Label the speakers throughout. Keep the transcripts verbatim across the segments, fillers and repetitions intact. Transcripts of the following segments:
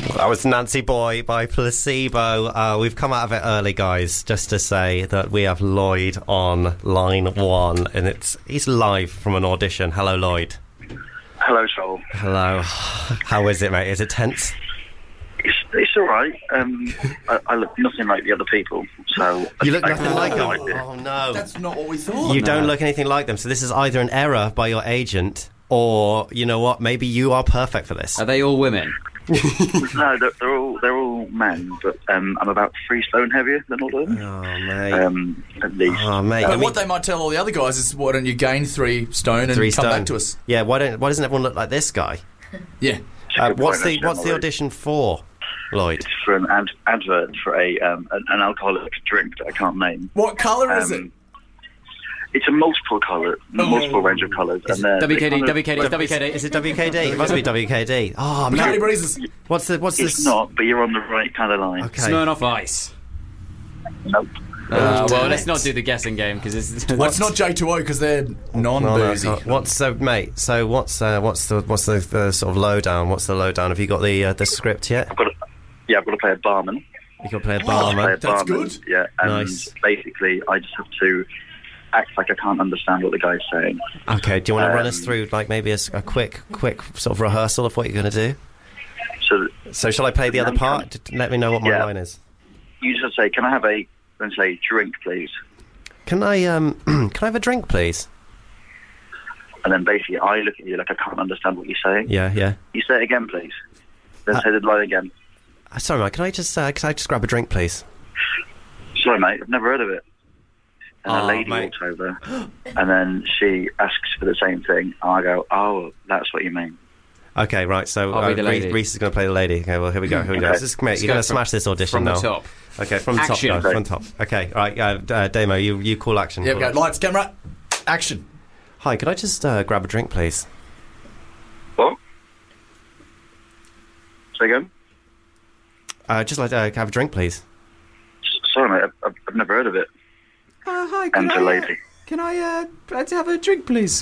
Speaker 1: That was Nancy Boy by Placebo. Uh, we've come out of it early, guys, just to say that we have Lloyd on line one, and it's he's live from an audition. Hello, Lloyd.
Speaker 2: Hello, Sol.
Speaker 1: Hello. How is it, mate? Is it tense?
Speaker 2: It's, it's all right. Um, I, I look nothing like the other people, so...
Speaker 1: You look
Speaker 2: I,
Speaker 1: nothing
Speaker 2: I,
Speaker 1: like
Speaker 2: I
Speaker 1: them?
Speaker 2: like it.
Speaker 1: Oh, no.
Speaker 3: That's not what we thought.
Speaker 1: You
Speaker 3: no.
Speaker 1: don't look anything like them, so this is either an error by your agent, or, you know what, maybe you are perfect for this.
Speaker 4: Are they all women?
Speaker 2: No, they're, they're all they're all men, but um, I'm about three stone heavier than all of them.
Speaker 1: Oh, mate.
Speaker 2: Um, at least.
Speaker 1: Oh, mate.
Speaker 3: But
Speaker 1: I mean,
Speaker 3: what they might tell all the other guys is, why don't you gain three stone and
Speaker 1: three
Speaker 3: come
Speaker 1: stone.
Speaker 3: back to us?
Speaker 1: Yeah, why don't why doesn't everyone look like this guy?
Speaker 3: Yeah.
Speaker 1: Uh,
Speaker 2: Good
Speaker 1: what's
Speaker 2: point,
Speaker 1: the
Speaker 2: actually,
Speaker 1: what's the
Speaker 2: Molly.
Speaker 1: audition for, Lloyd?
Speaker 2: It's for an ad- advert for a um, an, an alcoholic drink that I can't name.
Speaker 3: What colour is it?
Speaker 2: Um, It's a multiple colour, multiple range of colours.
Speaker 4: Is
Speaker 2: and
Speaker 4: it
Speaker 2: they're-
Speaker 4: W K D,
Speaker 2: they kind of-
Speaker 4: W K D, W K D?
Speaker 1: Is it W K D? It must be W K D. Oh,
Speaker 3: Bacardi
Speaker 1: man.
Speaker 3: Breezes.
Speaker 1: What's the what's
Speaker 2: It's
Speaker 1: this?
Speaker 2: not, but you're on the right kind of line.
Speaker 1: Okay.
Speaker 4: Smirnoff Ice.
Speaker 2: Nope.
Speaker 4: Uh, well,
Speaker 1: damn
Speaker 4: let's
Speaker 1: it.
Speaker 4: not do the guessing game, because it's...
Speaker 3: Well, it's not J two O because they're
Speaker 1: No, no,
Speaker 3: non-boozy.
Speaker 1: it's not. What's so, mate? So what's uh, what's the what's the, the sort of lowdown? What's the lowdown? Have you got the uh, the script yet?
Speaker 2: I've got to, yeah, I've got to play a barman.
Speaker 1: You can play a
Speaker 2: Play
Speaker 1: barman.
Speaker 2: a
Speaker 3: That's
Speaker 2: barman.
Speaker 3: good.
Speaker 2: Yeah, and
Speaker 1: Nice.
Speaker 2: basically, I just have to act like I can't understand what the guy's saying.
Speaker 1: Okay. Do you want to run us
Speaker 2: Um,
Speaker 1: through like maybe a, s- a quick quick sort of rehearsal of what you're going to do?
Speaker 2: So
Speaker 1: So shall I play the other part? Just let me know what my
Speaker 2: Yeah.
Speaker 1: line is.
Speaker 2: you just have to say, "Can I have a?" Then say, "Drink, please."
Speaker 1: Can I um can I have a drink, please?
Speaker 2: And then basically, I look at you like I can't understand what you're saying.
Speaker 1: Yeah, yeah.
Speaker 2: You say it again, please. Then
Speaker 1: Uh,
Speaker 2: say the line again.
Speaker 1: Uh, sorry, mate. Can I just uh, can I just grab a drink, please?
Speaker 2: Sorry, mate, I've never heard of it. And
Speaker 1: Oh,
Speaker 2: a lady
Speaker 1: mate.
Speaker 2: walks over, and then she asks for the same thing. And I go, "Oh, that's what you mean."
Speaker 1: Okay, right. So
Speaker 4: I'll
Speaker 1: uh,
Speaker 4: be the
Speaker 1: Reese,
Speaker 4: lady.
Speaker 1: Reese is going to play the lady. Okay, well here we go. Here we go.
Speaker 2: Okay.
Speaker 1: This is, mate,
Speaker 4: Let's
Speaker 1: you're
Speaker 4: go
Speaker 1: going to
Speaker 4: from-
Speaker 1: smash this audition
Speaker 4: From
Speaker 1: now.
Speaker 4: the top.
Speaker 1: Okay, from the
Speaker 4: Action.
Speaker 1: top, guys. From the top. Okay, all right. Uh, d- uh, Damo, you you call action.
Speaker 3: Yeah, we go. Lights, camera, action.
Speaker 1: Hi, could I just uh, grab a drink, please?
Speaker 2: What? Say again.
Speaker 1: Uh, just like uh, have a drink, please.
Speaker 2: S- Sorry, mate, I've, I've never heard of it.
Speaker 4: Uh, hi,
Speaker 2: And a lady.
Speaker 4: Can I, uh, let's have a drink, please?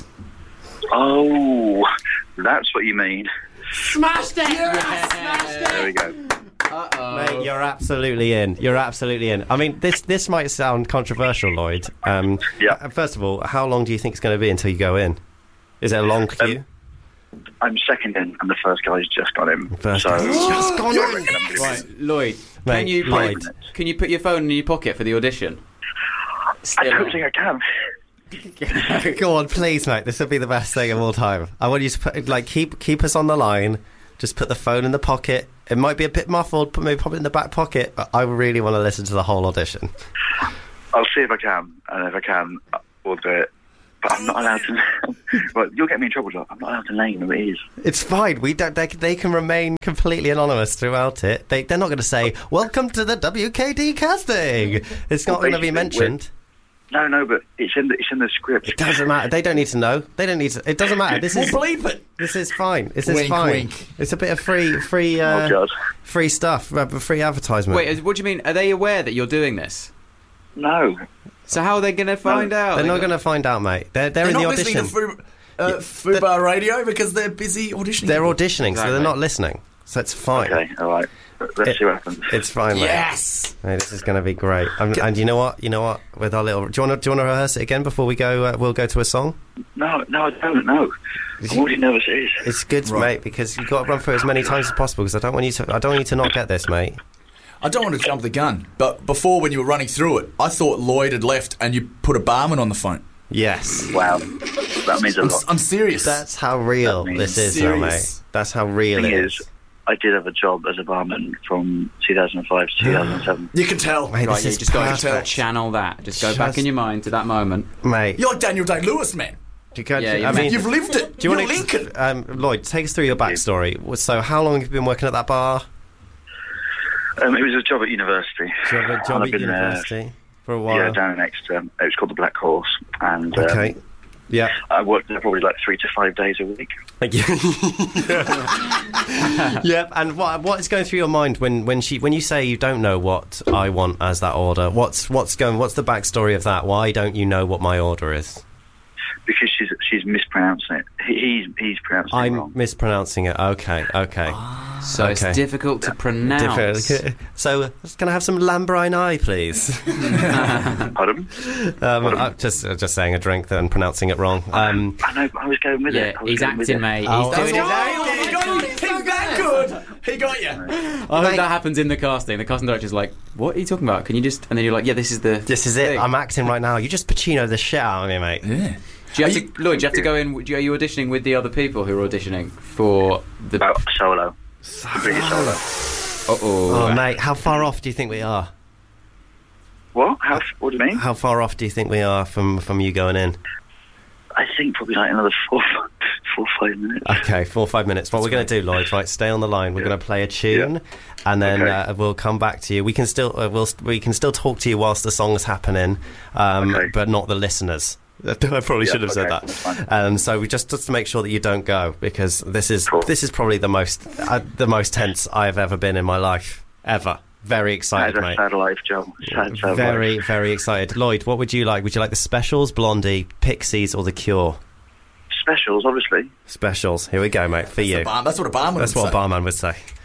Speaker 2: Oh, that's what you mean.
Speaker 4: Smashed it! Yes!
Speaker 2: There we go.
Speaker 4: Uh-oh.
Speaker 1: Mate, you're absolutely in. You're absolutely in. I mean, this this might sound controversial, Lloyd. Um,
Speaker 2: Yeah.
Speaker 1: uh, First of all, how long do you think it's going to be until you go in? Is it a long queue?
Speaker 2: I'm second in, and the first guy's just got in.
Speaker 1: First
Speaker 2: so,
Speaker 1: guy's just gone
Speaker 2: I
Speaker 1: in.
Speaker 2: reckon I'm gonna be-
Speaker 4: Right, Lloyd,
Speaker 1: Mate,
Speaker 4: can you,
Speaker 1: Lloyd.
Speaker 4: can you put your phone in your pocket for the audition?
Speaker 2: I
Speaker 4: Still
Speaker 2: don't
Speaker 4: on.
Speaker 2: think I can.
Speaker 1: Go on, please, mate. This would be the best thing of all time. I want you to put, like keep keep us on the line. Just put the phone in the pocket. It might be a bit muffled, but maybe pop it in the back pocket. But I really want to listen to the whole audition.
Speaker 2: I'll see if I can, and if I can, we'll do it. But I'm not allowed to. Well, you'll get me in trouble, John. I'm not allowed to name who it is.
Speaker 1: It's fine. We don't. They, they can remain completely anonymous throughout it. They they're not going to say welcome to the W K D casting. It's not
Speaker 2: Well,
Speaker 1: going to be
Speaker 2: basically,
Speaker 1: mentioned.
Speaker 2: No, no, but it's in the it's in the script.
Speaker 1: It doesn't matter. They don't need to know. They don't need to. It doesn't matter. This
Speaker 3: We'll
Speaker 1: is
Speaker 3: bleep it.
Speaker 1: this is fine. This is
Speaker 3: Wink,
Speaker 1: fine.
Speaker 3: wink.
Speaker 1: It's a bit of free free
Speaker 2: Oh
Speaker 1: uh,
Speaker 2: God,
Speaker 1: free stuff, uh, free advertisement.
Speaker 4: Wait, is- what do you mean? Are they aware that you're doing this?
Speaker 2: no.
Speaker 4: So how are they going to find out?
Speaker 1: They're not going to find out, mate. They're they're,
Speaker 3: They're
Speaker 1: in the
Speaker 3: not
Speaker 1: audition.
Speaker 3: listening to Fu- uh, Fubar Radio because they're busy auditioning.
Speaker 1: They're auditioning, so they're
Speaker 4: Exactly.
Speaker 1: not listening. So it's fine.
Speaker 2: Okay, all right. Let's
Speaker 1: It-
Speaker 2: see what happens.
Speaker 1: It's fine, mate.
Speaker 3: Yes.
Speaker 1: Mate, this is going to be great. Um, and you know what? You know what? With our little, do you want to do you want to rehearse it again before we go? Uh, we'll go to a song.
Speaker 2: No, no, I don't know. I'm already nervous. It is.
Speaker 1: It's good,
Speaker 3: Right.
Speaker 1: mate, because you've got to run through it as many times as possible. Because I don't want you to. I don't want you to not get this, mate.
Speaker 3: I don't want to jump the gun, but before when you were running through it, I thought Lloyd had left and you put a barman on the phone.
Speaker 1: Yes,
Speaker 2: Wow, that means a
Speaker 3: I'm,
Speaker 2: lot.
Speaker 3: I'm serious.
Speaker 1: that's how real
Speaker 2: That means
Speaker 1: this is, now, mate.
Speaker 3: serious.
Speaker 1: That's how real
Speaker 2: Thing
Speaker 1: it
Speaker 2: is,
Speaker 1: is.
Speaker 2: I did have a job as a barman from two thousand five to two thousand seven.
Speaker 3: You can tell.
Speaker 1: Mate,
Speaker 4: Right,
Speaker 1: this
Speaker 4: you
Speaker 1: is
Speaker 4: just got
Speaker 1: perfect.
Speaker 4: to channel that. Just go
Speaker 1: Just-
Speaker 4: back in your mind to that moment.
Speaker 1: Mate.
Speaker 3: You're like Daniel Day-Lewis, man.
Speaker 1: Do you go-
Speaker 4: Yeah,
Speaker 1: I
Speaker 4: you're
Speaker 1: mean,
Speaker 3: You've lived it.
Speaker 1: do you
Speaker 3: You're
Speaker 1: want to,
Speaker 3: Lincoln.
Speaker 1: um, Lloyd, take us through your backstory. So, how long have you been working at that bar?
Speaker 2: Um, it was a job at university.
Speaker 1: Do you have a
Speaker 2: And
Speaker 1: job
Speaker 2: I've
Speaker 1: at
Speaker 2: been there,
Speaker 1: university for a while?
Speaker 2: Yeah, down in Exeter. It was called the Black Horse, and um,
Speaker 1: Okay. Yeah.
Speaker 2: I worked there probably like three to five days a week.
Speaker 1: Thank you. Yep. And what what is going through your mind when, when she when you say you don't know what I want as that order? What's what's going? What's the backstory of that? Why don't you know what my order is?
Speaker 2: Because she's she's mispronouncing it. He, he's he's pronouncing it
Speaker 1: I'm
Speaker 2: wrong.
Speaker 1: mispronouncing it. Okay. Okay.
Speaker 4: So
Speaker 1: Okay.
Speaker 4: it's difficult to pronounce.
Speaker 1: Different. So, can I have some Lambrine, please?
Speaker 2: Pardon?
Speaker 1: Um, I'm just uh, just saying a drink and pronouncing it wrong. Um,
Speaker 2: I know, but I was going with
Speaker 4: Yeah,
Speaker 2: it. I was
Speaker 4: he's
Speaker 2: going with
Speaker 4: acting,
Speaker 2: it.
Speaker 4: mate. He's
Speaker 1: Oh,
Speaker 4: doing
Speaker 1: that's
Speaker 4: it.
Speaker 1: right.
Speaker 3: He got you. He's that good. He got you.
Speaker 4: I hope that happens in the casting. The casting director's like, "What are you talking about? Can you just?" And then you're like, "Yeah, this is the."
Speaker 1: this is it.
Speaker 4: thing."
Speaker 1: I'm acting right now. You just Pacino the shit out of me, mate.
Speaker 3: Yeah.
Speaker 4: Do you have
Speaker 3: Are
Speaker 4: to, Lloyd? Do you have to go in? do you- Are you auditioning with the other people who are auditioning for the?
Speaker 2: About solo. Completely solo.
Speaker 4: Uh-oh.
Speaker 1: Oh, mate, how far off do you think we are?
Speaker 2: What? How? What do you mean?
Speaker 1: How far off do you think we are from, from you going in?
Speaker 2: I think probably like another four, four, five minutes.
Speaker 1: Okay, four or five minutes. What we're going to do, Lloyd, right, stay on the line. We're
Speaker 2: Yeah.
Speaker 1: going to play a tune,
Speaker 2: Yeah.
Speaker 1: and then
Speaker 2: Okay.
Speaker 1: uh, we'll come back to you. We can still uh, we'll, we can still talk to you whilst the song's happening, um,
Speaker 2: Okay.
Speaker 1: but not the listeners. I probably
Speaker 2: Yeah,
Speaker 1: should have said
Speaker 2: okay,
Speaker 1: that.
Speaker 2: that's fine.
Speaker 1: Um, so we just just to make sure that you don't go, because this is
Speaker 2: Cool.
Speaker 1: this is probably the most uh, the most tense I've ever been in my life ever. Very excited,
Speaker 2: That's a
Speaker 1: mate.
Speaker 2: sad life, Joe. Sad, sad
Speaker 1: Very
Speaker 2: life.
Speaker 1: very excited. Lloyd, what would you like? Would you like the Specials, Blondie, Pixies, or the Cure?
Speaker 2: Specials, obviously.
Speaker 1: Specials. Here we go, mate. For you.
Speaker 3: Bar- That's what a barman
Speaker 1: That's
Speaker 3: would
Speaker 1: what a
Speaker 3: say.
Speaker 1: barman would say.